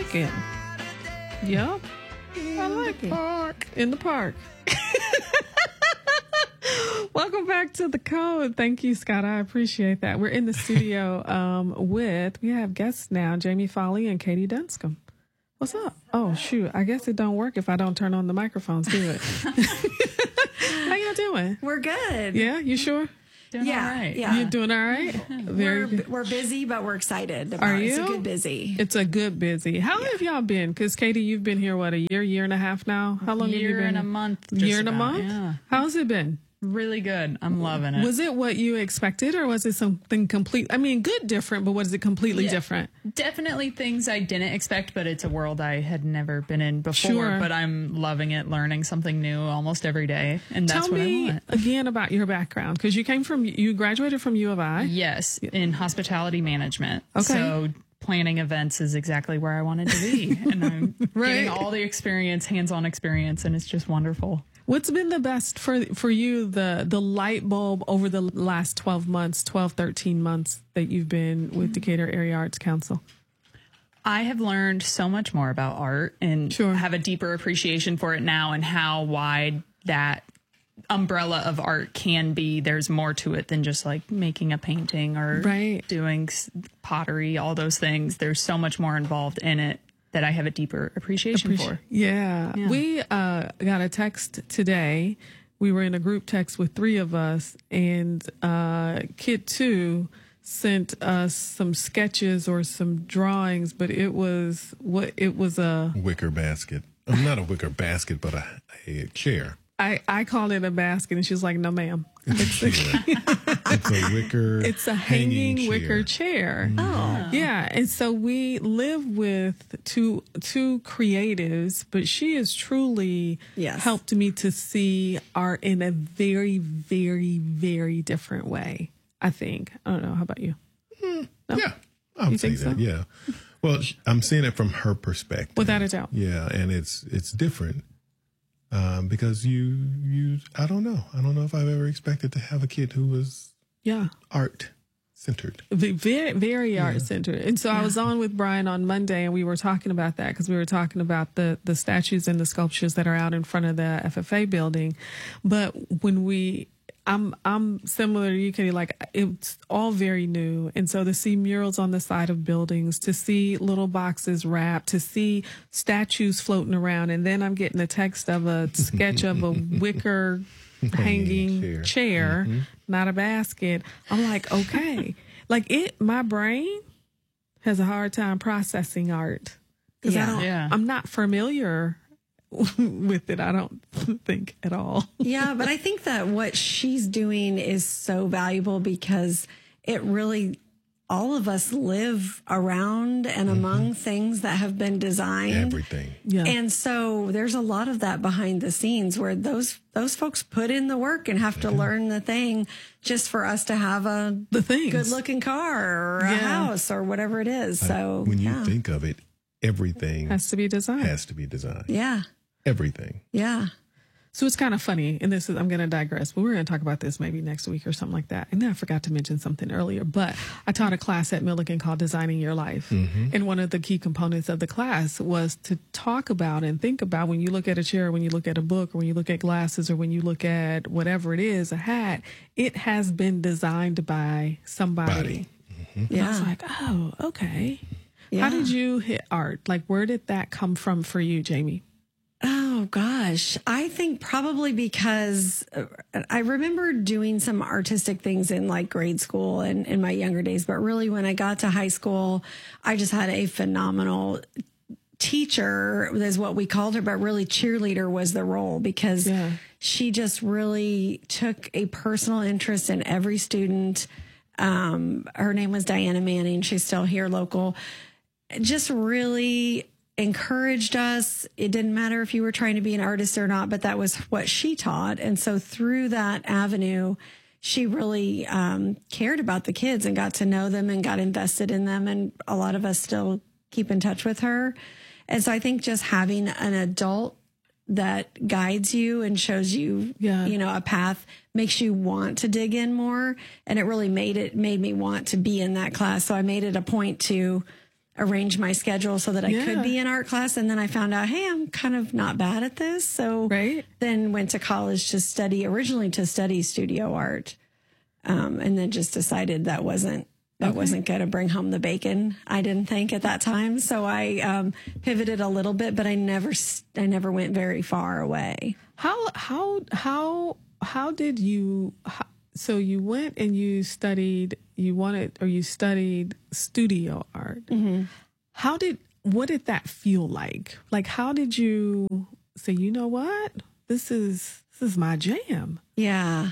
it. Yep. I like it. In the park. Welcome back to The Code. Thank you, Scott. I appreciate that. We're in the studio we have guests now, Jamie Foley and Katie Dunscombe. What's up? Oh, shoot. I guess it don't work if I don't turn on the microphones, do it? How y'all doing? We're good. Yeah, you sure? Doing all right. Yeah. You're doing all right? Very good. We're busy, but we're excited. About Are it. you? It's a good busy. It's a good busy. How long have y'all been? Because, Katie, you've been here, what, a year and a half now? How long have you been? Year and a month. Year and a about, month? Yeah. How's it been? Really good. I'm loving it. Was it what you expected, or was it something complete? I mean, good, different, but was it completely Yeah. different? Definitely things I didn't expect, but it's a world I had never been in before. Sure. But I'm loving it, learning something new almost every day. And that's Tell what I me want. again about your background, because you graduated from U of I. Yes, in hospitality management. Okay. So planning events is exactly where I wanted to be. And I'm Right. getting all the experience, hands-on experience, and it's just wonderful. What's been the best for you, the light bulb over the last 12 months, 13 months that you've been with Decatur Area Arts Council? I have learned so much more about art and Sure. have a deeper appreciation for it now and how wide that umbrella of art can be. There's more to it than just like making a painting or Right. doing pottery, all those things. There's so much more involved in it that I have a deeper appreciation for. Yeah. Yeah. We got a text today. We were in a group text with 3 of us, and Kid 2 sent us some sketches or some drawings, but it was a Wicker basket. Not a wicker basket, but a chair. I called it a basket, and she was like, "No, ma'am, It's a chair. It's a wicker. it's a hanging wicker chair." Oh. Yeah, and so we live with two creatives, but she has truly Yes. helped me to see art in a very, very, very different way. I think. I don't know. How about you? Yeah, I would say think so? that. Yeah. Well, I'm seeing it from her perspective. Without a doubt. Yeah, and it's different because I don't know. I don't know if I've ever expected to have a kid who was Yeah. art centered. Very, very art centered. And so I was on with Brian on Monday, and we were talking about that because we were talking about the statues and the sculptures that are out in front of the FFA building. But when I'm similar to you, Katie, like it's all very new. And so to see murals on the side of buildings, to see little boxes wrapped, to see statues floating around, and then I'm getting a text of a sketch of a wicker hanging chair, not a basket. I'm like, okay. My brain has a hard time processing art because Yeah. I'm not familiar with it. I don't think at all. Yeah, but I think that what she's doing is so valuable because it really, all of us live around and among things that have been designed. Everything. Yeah. And so there's a lot of that behind the scenes where those folks put in the work and have to learn the thing just for us to have The things. good looking car or a house or whatever it is. So When you think of it, everything Has to be designed. has to be designed. yeah, Everything. yeah. So it's kind of funny, and I'm going to digress, but we're going to talk about this maybe next week or something like that. And then I forgot to mention something earlier, but I taught a class at Milligan called Designing Your Life. And one of the key components of the class was to talk about and think about when you look at a chair, when you look at a book, or when you look at glasses, or when you look at whatever it is, a hat, it has been designed by somebody. And I was like, oh, okay. Yeah. How did you hit art? Like, where did that come from for you, Jamie? Oh gosh, I think probably because I remember doing some artistic things in like grade school and in my younger days, but really when I got to high school, I just had a phenomenal teacher, is what we called her, but really cheerleader was the role because she just really took a personal interest in every student. Her name was Diana Manning. She's still here local. Just really encouraged us. It didn't matter if you were trying to be an artist or not, but that was what she taught. And so through that avenue, she really cared about the kids and got to know them and got invested in them. And a lot of us still keep in touch with her. And so I think just having an adult that guides you and shows you, a path makes you want to dig in more. And it really made me want to be in that class. So I made it a point to arrange my schedule so that I could be in art class. And then I found out, hey, I'm kind of not bad at this. So then went to college to originally to study studio art. And then just decided that wasn't going to bring home the bacon. I didn't think at that time. So I pivoted a little bit, but I never went very far away. How did you, so you went and you studied studio art. Mm-hmm. What did that feel like? Like, how did you say, you know what, this is my jam? Yeah.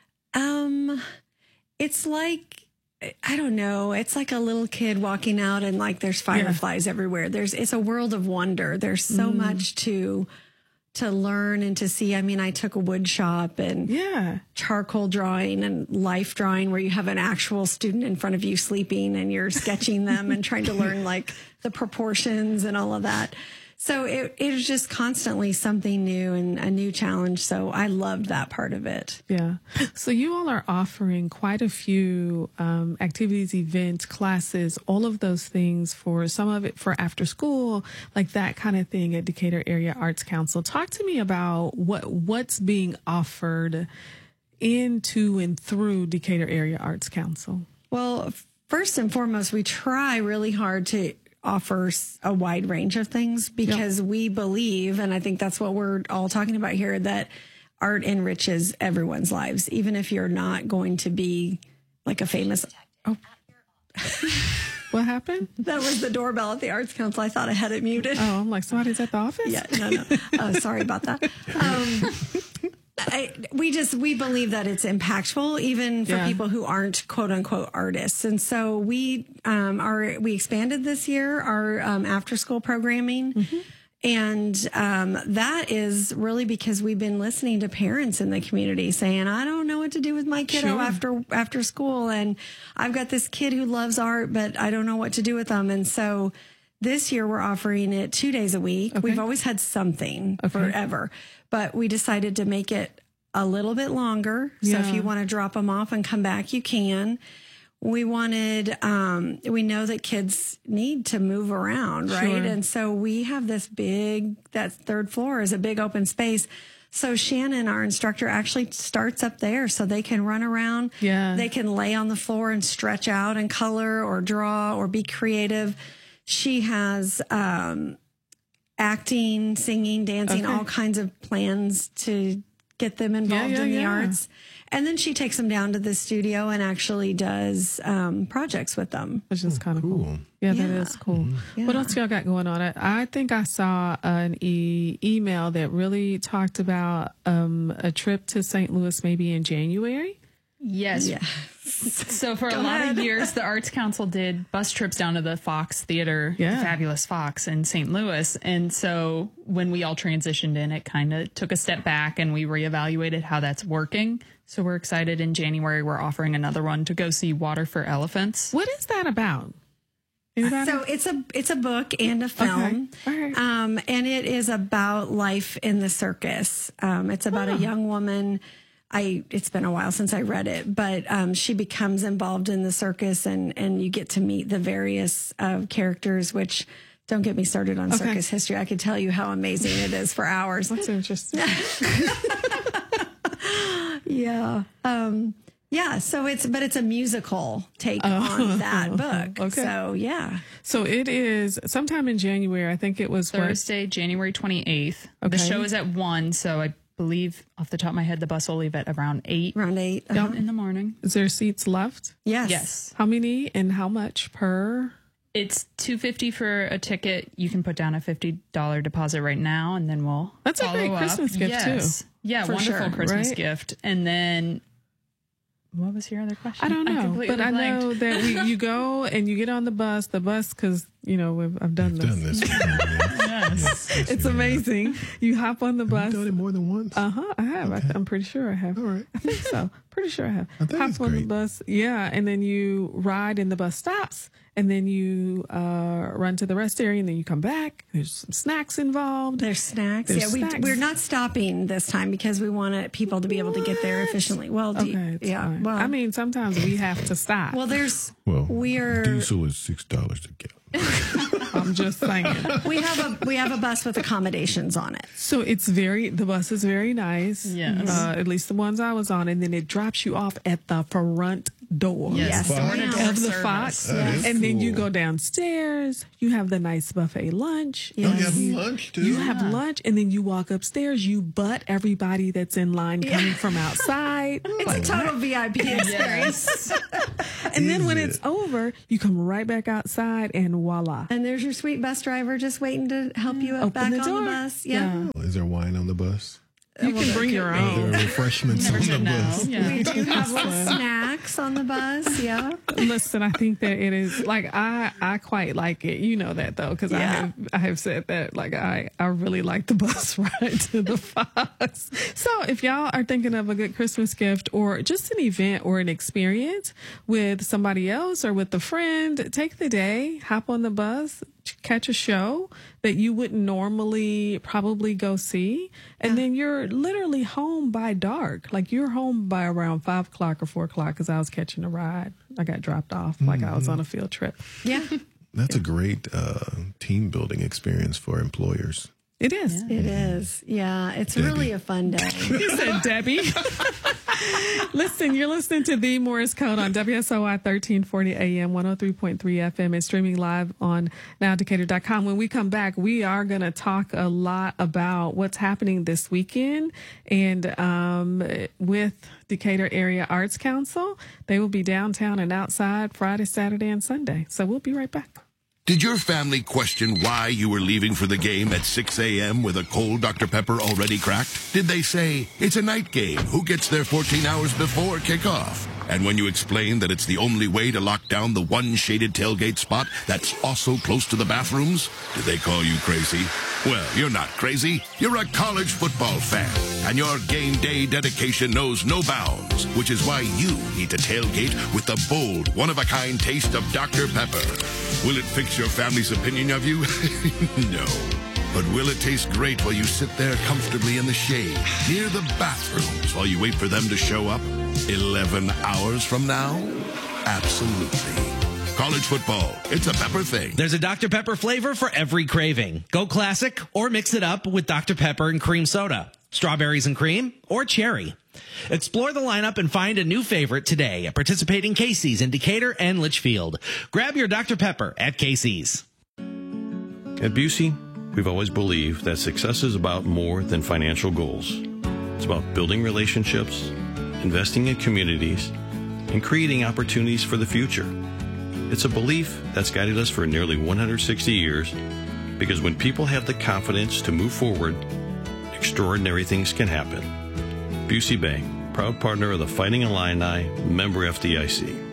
It's like, I don't know. It's like a little kid walking out and like there's fireflies everywhere. It's a world of wonder. There's so much to learn and to see. I mean, I took a wood shop and charcoal drawing and life drawing where you have an actual student in front of you sleeping and you're sketching them and trying to learn like the proportions and all of that. So it was just constantly something new and a new challenge. So I loved that part of it. Yeah. So you all are offering quite a few activities, events, classes, all of those things for some of it for after school, like that kind of thing at Decatur Area Arts Council. Talk to me about what's being offered into and through Decatur Area Arts Council. Well, first and foremost, we try really hard to offers a wide range of things because we believe, and I think that's what we're all talking about here, that art enriches everyone's lives, even if you're not going to be like a famous. Oh, what happened? That was the doorbell at the Arts Council. I thought I had it muted. Oh, I'm like, somebody's at the office? Yeah, no. Sorry about that. We believe that it's impactful even for people who aren't quote unquote artists. And so we expanded this year our after school programming. Mm-hmm. And that is really because we've been listening to parents in the community saying, I don't know what to do with my kiddo after school. And I've got this kid who loves art, but I don't know what to do with them. And so this year we're offering it 2 days a week. Okay. We've always had something forever, but we decided to make it a little bit longer. So if you want to drop them off and come back, you can. We wanted, we know that kids need to move around, right? Sure. And so we have that third floor is a big open space. So Shannon, our instructor, actually starts up there so they can run around. Yeah. They can lay on the floor and stretch out and color or draw or be creative. She has, acting, singing, dancing, all kinds of plans to get them involved in the arts. And then she takes them down to the studio and actually does projects with them. Which is kind of cool. Yeah, that is cool. Mm-hmm. Yeah. What else y'all got going on? I think I saw an email that really talked about a trip to St. Louis maybe in January. Yes. So for a lot of years, the Arts Council did bus trips down to the Fox Theater, the Fabulous Fox in St. Louis. And so when we all transitioned in, it kind of took a step back and we reevaluated how that's working. So we're excited in January. We're offering another one to go see Water for Elephants. What is that about? So it's a book and a film. Okay. And it is about life in the circus. It's about a young woman. It's been a while since I read it, but she becomes involved in the circus and you get to meet the various characters, which don't get me started on circus history. I could tell you how amazing it is for hours. That's interesting. Yeah. So it's a musical take on that book. Okay. So, yeah. So it is sometime in January. I think it was Thursday, January 28th. Okay. The show is at 1. So I believe off the top of my head, the bus will leave at around 8. Around 8 in the morning. Is there seats left? Yes. How many and how much per? It's $250 for a ticket. You can put down a $50 deposit right now, and then we'll. That's a great Christmas gift too. Yeah, wonderful Christmas gift. And then, what was your other question? I don't know, but I know that you go and you get on the bus because I've done this. Yes. It's amazing. You hop on the bus. You've done it more than once? I have. Okay. I'm pretty sure I have. All right. I think so. Pretty sure I have. I think hop on the bus. Yeah. And then you ride and the bus stops. And then you run to the rest area and then you come back. There's some snacks involved. There's snacks. We're not stopping this time because we want people to be able to get there efficiently. Well, fine. Well, I mean, sometimes we have to stop. Well, diesel is $6 to get. I'm just saying. We have a bus with accommodations on it. So the bus is very nice. Yes. At least the ones I was on. And then it drops you off at the front door. Yes. Of the Fox. Yes. And then you go downstairs. You have the nice buffet lunch. Oh, you have lunch too? You have lunch, and then you walk upstairs. You butt everybody that's in line coming from outside. It's a total VIP experience. And then when it's over, you come right back outside, and voila. And there's your sweet bus driver just waiting to help you Open back the on door. the bus. Yeah. Is there wine on the bus? You can bring your Are own. there refreshments on the bus? Yeah. We do have little snacks on the bus. Yeah. Listen, I think that it is like I quite like it. You know that though, because Yeah. I have said that. Like I really like the bus ride to the Fox. So if y'all are thinking of a good Christmas gift or just an event or an experience with somebody else or with a friend, take the day, hop on the bus, catch a show that you wouldn't normally probably go see, and then you're literally home by dark. Like you're home by around 5 o'clock or 4 o'clock, because I was catching a ride. I got dropped off like I was on a field trip. Yeah. That's a great team building experience for employers. It is. It is. Yeah. It's Debbie. really a fun day. He said, Debbie. Listen, you're listening to The Morris Code on WSOI 1340 AM, 103.3 FM, and streaming live on nowdecatur.com. When we come back, we are going to talk a lot about what's happening this weekend. And with Decatur Area Arts Council, they will be downtown and outside Friday, Saturday, and Sunday. So we'll be right back. Did your family question why you were leaving for the game at 6 a.m. with a cold Dr. Pepper already cracked? Did they say, it's a night game, who gets there 14 hours before kickoff? And when you explained that it's the only way to lock down the one shaded tailgate spot that's also close to the bathrooms, did they call you crazy? Well, you're not crazy. You're a college football fan. And your game day dedication knows no bounds, which is why you need to tailgate with the bold, one-of-a-kind taste of Dr. Pepper. Will it fix your family's opinion of you? No. But will it taste great while you sit there comfortably in the shade, near the bathrooms, while you wait for them to show up 11 hours from now? Absolutely. College football, it's a Pepper thing. There's a Dr. Pepper flavor for every craving. Go classic or mix it up with Dr. Pepper and cream soda, strawberries and cream, or cherry. Explore the lineup and find a new favorite today at participating Casey's in Decatur and Litchfield. Grab your Dr. Pepper at Casey's. At Busey, we've always believed that success is about more than financial goals. It's about building relationships, investing in communities, and creating opportunities for the future. It's a belief that's guided us for nearly 160 years, because when people have the confidence to move forward, extraordinary things can happen. Busey Bank, proud partner of the Fighting Illini, member FDIC.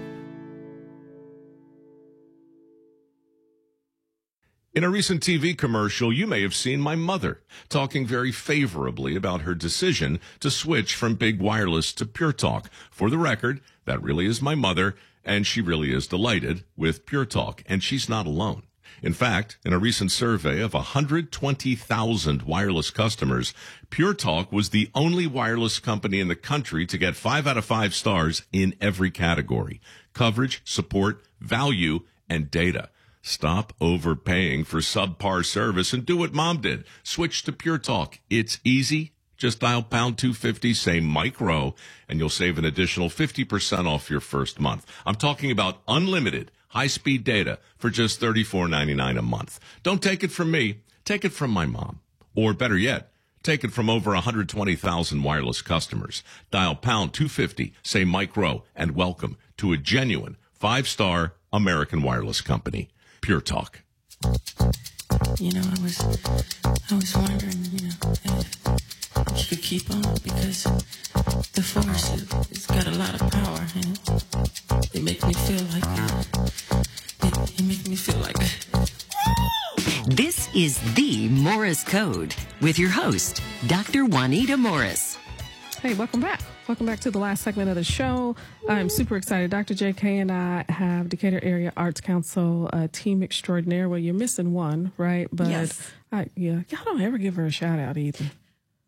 In a recent TV commercial, you may have seen my mother talking very favorably about her decision to switch from big wireless to Pure Talk. For the record, that really is my mother, and she really is delighted with Pure Talk, and she's not alone. In fact, in a recent survey of 120,000 wireless customers, Pure Talk was the only wireless company in the country to get 5 out of 5 stars in every category: coverage, support, value, and data. Stop overpaying for subpar service and do what Mom did. Switch to Pure Talk. It's easy. Just dial pound 250, say Mike Rowe, and you'll save an additional 50% off your first month. I'm talking about unlimited high-speed data for just $34.99 a month. Don't take it from me. Take it from my mom. Or better yet, take it from over 120,000 wireless customers. Dial pound 250, say Mike Rowe, and welcome to a genuine 5-star American wireless company. Pure Talk. You know, I was wondering, if you could keep on, because the Force has got a lot of power, and it makes me feel like it makes me feel like This is the Morris Code with your host, Dr. Juanita Morris. Hey, welcome back. Welcome back to the last segment of the show. I'm super excited. Dr. JK and I have Decatur Area Arts Council team extraordinaire. Well, you're missing one, right? But Yes. y'all don't ever give her a shout out either.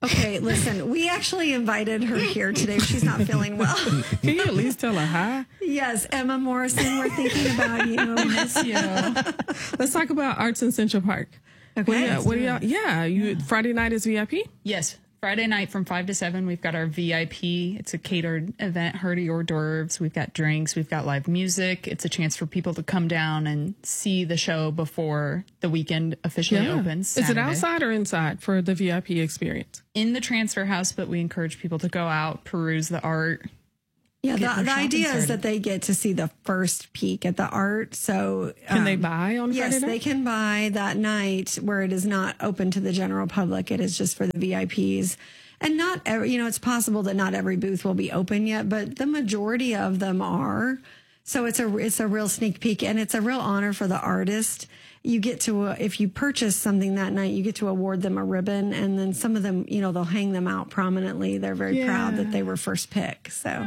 Okay, listen, we actually invited her here today. She's not feeling well. Can you at least tell her hi? Yes, Emma Morrison, we're thinking about you. We miss you. Let's talk about Arts in Central Park. Okay. What do y'all? Yeah, Friday night is VIP? Yes. Friday night from 5 to 7, we've got our VIP. It's a catered event, hearty hors d'oeuvres. We've got drinks. We've got live music. It's a chance for people to come down and see the show before the weekend officially opens. Saturday. Is it outside or inside for the VIP experience? In the transfer house, but we encourage people to go out, peruse the art. Yeah, the idea is that they get to see the first peek at the art. So can they buy on Friday Yes, night? they can buy that night where it is not open to the general public. It is just for the VIPs. And not every, it's possible that not every booth will be open yet, but the majority of them are. So it's a real sneak peek, and it's a real honor for the artist. You get to, if you purchase something that night, you get to award them a ribbon, and then some of them, they'll hang them out prominently. They're very proud that they were first pick. So,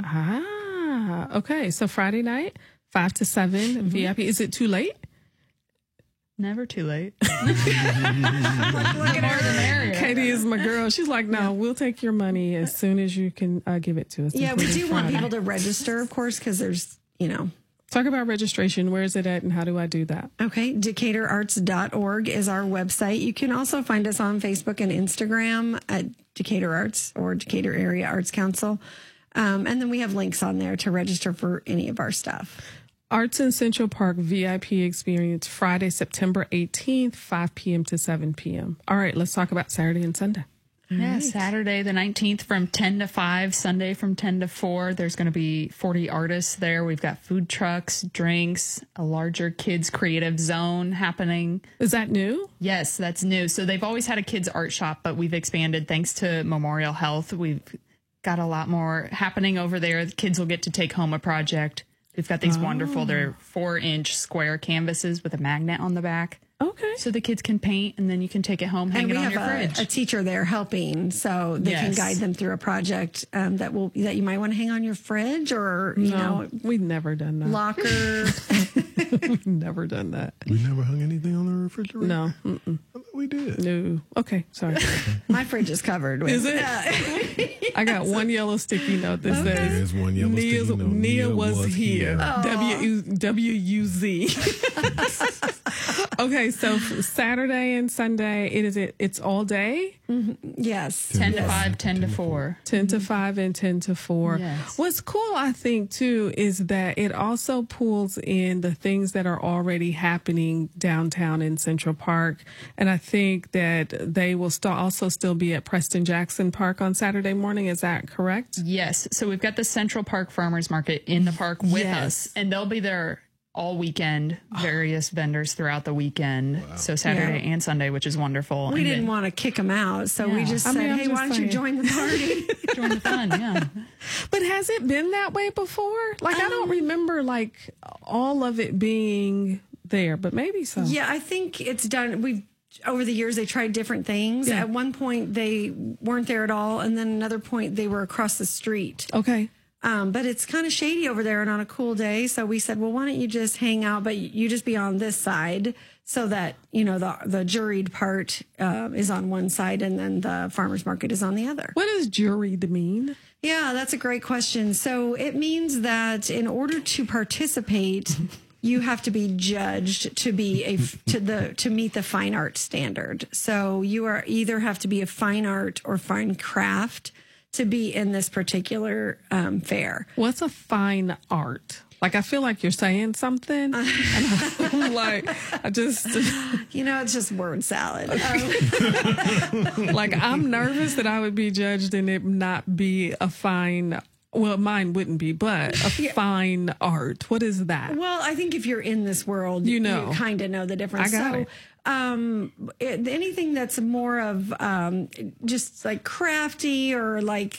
okay. So Friday night, 5 to 7 VIP. Is it too late? Never too late. Look at her. Katie is my girl. She's like, no, we'll take your money as soon as you can give it to us. Yeah, we do want people to register, of course, because there's, Talk about registration. Where is it at and how do I do that? Okay. DecaturArts.org is our website. You can also find us on Facebook and Instagram at Decatur Arts or Decatur Area Arts Council. And then we have links on there to register for any of our stuff. Arts in Central Park VIP experience Friday, September 18th, 5 p.m. to 7 p.m. All right, let's talk about Saturday and Sunday. Yeah, Saturday the 19th from 10 to 5, Sunday from 10 to 4. There's going to be 40 artists there. We've got food trucks, drinks, a larger kids creative zone happening. Is that new? Yes, that's new. So they've always had a kids art shop, but we've expanded thanks to Memorial Health. We've got a lot more happening over there. The kids will get to take home a project. We've got these wonderful, they're 4-inch square canvases with a magnet on the back. Okay. So the kids can paint and then you can take it home, hang it on your fridge. And we have a teacher there helping, so they can guide them through a project that you might want to hang on your fridge or, we've never done that. Locker. We've never done that. We never hung anything on the refrigerator? No. I thought we did. No. Okay, sorry. My fridge is covered with. Is it? I got one yellow sticky note that says There's one yellow sticky note. Nia was here. W-U-Z. Okay, so Saturday and Sunday, it's all day? Mm-hmm. Yes. 10 to 5, 10 to 4. 10 to 5 and 10 to 4. Yes. What's cool, I think, too, is that it also pulls in the things that are already happening downtown in Central Park. And I think that they will also still be at Preston Jackson Park on Saturday morning. Is that correct? Yes. So we've got the Central Park Farmers Market in the park with us, and they'll be there all weekend, various vendors throughout the weekend. Wow. So Saturday and Sunday, which is wonderful. We didn't want to kick them out, so we just said, hey, why don't you join the party? Join the fun, yeah. But has it been that way before? Like, I don't remember, all of it being there, but maybe so. Yeah, I think it's done. Over the years, they tried different things. Yeah. At one point, they weren't there at all, and then another point, they were across the street. Okay. But it's kind of shady over there and on a cool day. So we said, well, why don't you just hang out, but you just be on this side so that, the juried part is on one side and then the farmer's market is on the other. What does juried mean? Yeah, that's a great question. So it means that in order to participate, you have to be judged to be to meet the fine art standard. So you either have to be a fine art or fine craft to be in this particular fair. What's a fine art? I feel like you're saying something. And I'm it's just word salad. I'm nervous that I would be judged and it not be a fine. Well, mine wouldn't be, but a fine art. What is that? Well, I think if you're in this world, you kind of know the difference. I got it. Anything that's more of just crafty or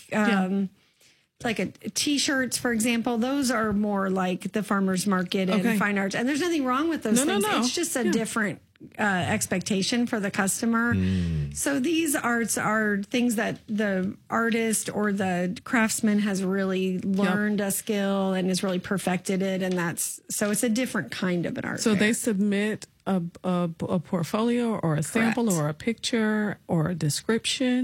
T-shirts, for example, those are more like the farmer's market and fine arts. And there's nothing wrong with those things. No. It's just a different expectation for the customer. So these arts are things that the artist or the craftsman has really learned a skill and has really perfected it. And so it's a different kind of an art. So fair. They submit a portfolio or a sample or a picture or a description.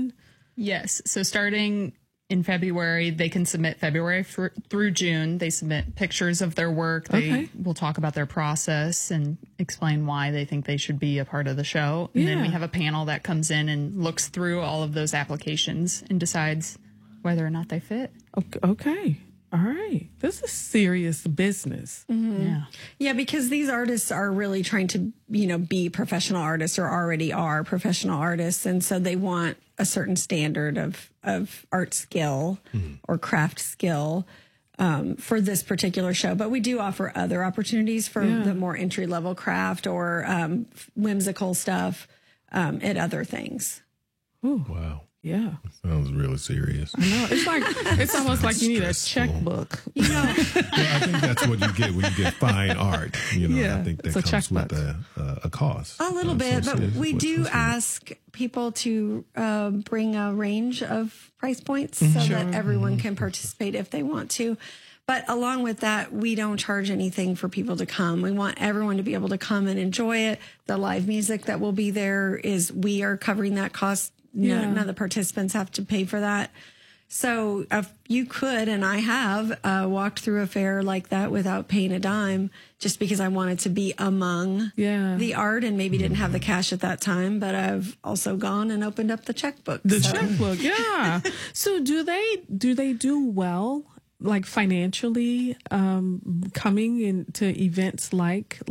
Yes. So starting in February, they can submit February through June. They submit pictures of their work. They will talk about their process and explain why they think they should be a part of the show. And then we have a panel that comes in and looks through all of those applications and decides whether or not they fit. Okay. All right. This is serious business. Mm-hmm. Yeah, because these artists are really trying to, be professional artists or already are professional artists. And so they want a certain standard of art skill or craft skill for this particular show. But we do offer other opportunities for the more entry level craft or whimsical stuff at other things. Ooh. Wow. Yeah. Sounds really serious. I know. It's almost like you need a checkbook. Well, I think that's what you get when you get fine art. I think that comes with a cost. A little bit, but we do ask people to bring a range of price points so that everyone can participate if they want to. But along with that, we don't charge anything for people to come. We want everyone to be able to come and enjoy it. The live music that will be there we are covering that cost. None of the participants have to pay for that. So if you could, and I have walked through a fair like that without paying a dime, just because I wanted to be among the art and maybe didn't have the cash at that time. But I've also gone and opened up the checkbook. Checkbook, yeah. So do they do well, like financially, coming into events like?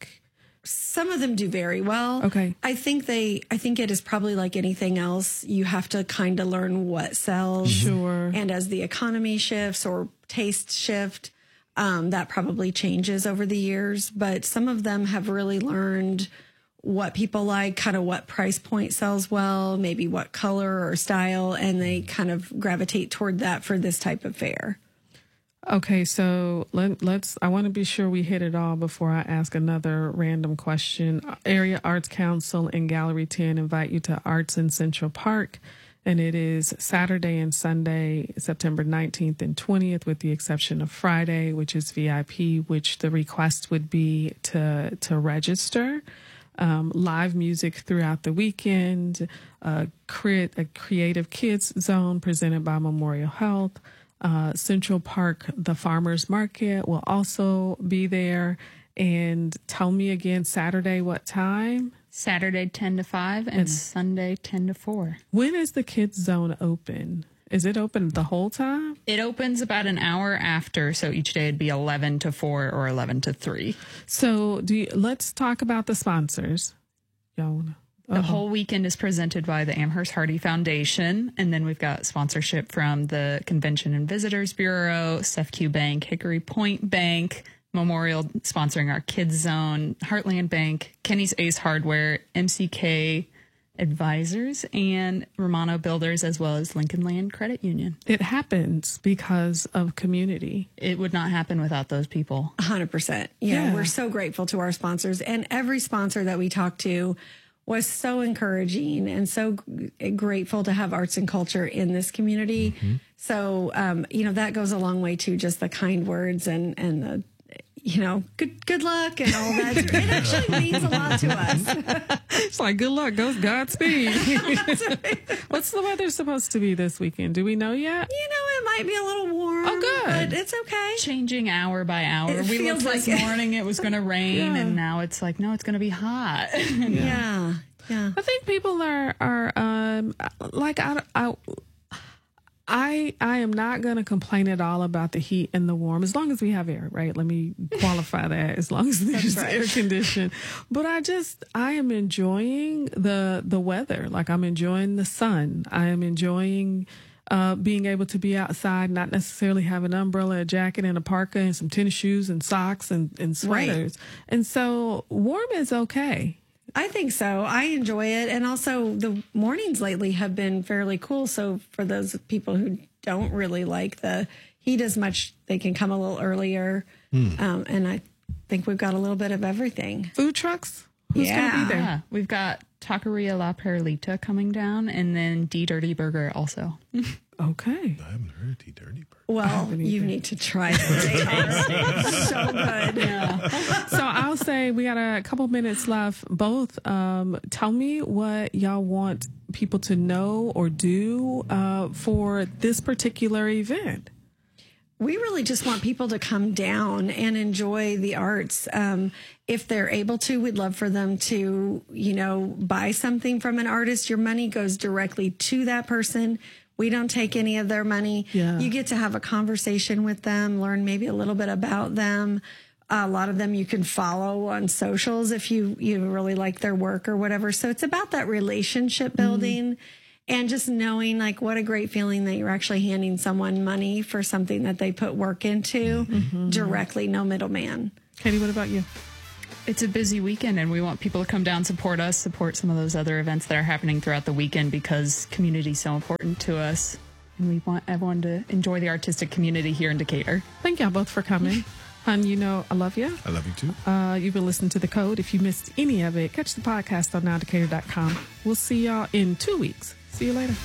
Some of them do very well. Okay. I think it is probably like anything else. You have to kind of learn what sells. Sure. And as the economy shifts or tastes shift, that probably changes over the years. But some of them have really learned what people like, kind of what price point sells well, maybe what color or style, and they kind of gravitate toward that for this type of fair. Okay, so I want to be sure we hit it all before I ask another random question. Area Arts Council and Gallery 10 invite you to Arts in Central Park, and it is Saturday and Sunday, September 19th and 20th, with the exception of Friday, which is VIP, which the request would be to register. Live music throughout the weekend, a creative kids zone presented by Memorial Health. Central Park, the farmers market will also be there. And tell me again, Saturday, what time? Saturday, 10 to 5 and Sunday, 10 to 4. When is the kids zone open? Is it open the whole time? It opens about an hour after. So each day it'd be 11 to 4 or 11 to 3. So let's talk about the sponsors. The whole weekend is presented by the Amherst Hardy Foundation. And then we've got sponsorship from the Convention and Visitors Bureau, SEFCU Bank, Hickory Point Bank, Memorial sponsoring our Kids Zone, Heartland Bank, Kenny's Ace Hardware, MCK Advisors, and Romano Builders, as well as Lincoln Land Credit Union. It happens because of community. It would not happen without those people. 100%. Yeah, we're so grateful to our sponsors. And every sponsor that we talked to was so encouraging and so grateful to have arts and culture in this community. Mm-hmm. So, that goes a long way too, just the kind words and the, good luck and all that. It actually means a lot to us. It's like, good luck, Godspeed. What's the weather supposed to be this weekend? Do we know yet? It might be a little warm. Oh, good. But it's okay. Changing hour by hour. We looked this morning, it was going to rain, and now it's like, no, it's going to be hot. Yeah. I think people are like, I am not going to complain at all about the heat and the warm, as long as we have air, right? Let me qualify that, as long as there's air conditioning. But I am enjoying the weather. Like, I'm enjoying the sun. I am enjoying being able to be outside, not necessarily have an umbrella, a jacket, and a parka, and some tennis shoes and socks and sweaters. Right. And so warm is okay. I think so. I enjoy it. And also the mornings lately have been fairly cool. So for those people who don't really like the heat as much, they can come a little earlier. And I think we've got a little bit of everything. Food trucks? Who's going to be there? Yeah. We've got Taqueria La Perlita coming down, and then D Dirty Burger also. Okay. I haven't heard Tea Dirty Bird. Well, you need to try it. They are so good. Yeah. So I'll say we got a couple minutes left. Both, tell me what y'all want people to know or do for this particular event. We really just want people to come down and enjoy the arts. If they're able to, we'd love for them to, buy something from an artist. Your money goes directly to that person. We don't take any of their money. Yeah. You get to have a conversation with them, learn maybe a little bit about them. A lot of them you can follow on socials if you really like their work or whatever. So it's about that relationship building and just knowing like what a great feeling that you're actually handing someone money for something that they put work into directly, no middleman. Katie, what about you? It's a busy weekend, and we want people to come down, support us, support some of those other events that are happening throughout the weekend because community is so important to us. And we want everyone to enjoy the artistic community here in Decatur. Thank y'all both for coming. Hun, I love you. I love you too. You've been listening to The Code. If you missed any of it, catch the podcast on nowdecatur.com. We'll see y'all in 2 weeks. See you later.